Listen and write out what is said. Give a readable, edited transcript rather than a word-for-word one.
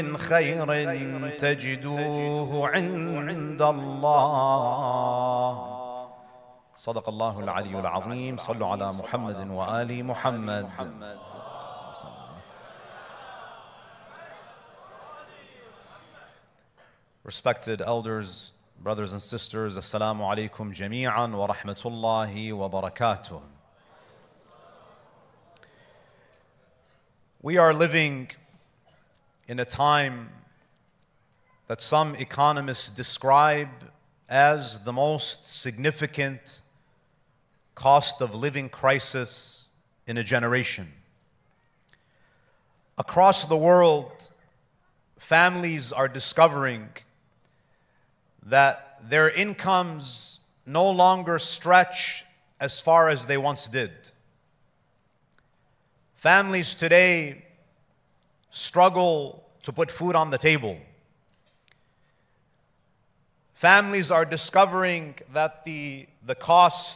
خير تجدوه عند الله. صدق الله العلي العظيم. صلوا على محمد وآل محمد. Respected elders, brothers and sisters, Assalamu alaikum jami'an wa rahmatullahi wa barakatuh. We are living in a time that some economists describe as the most significant cost of living crisis in a generation. Across the world, families are discovering that their incomes no longer stretch as far as they once did. Families today struggle to put food on the table. Families are discovering that the cost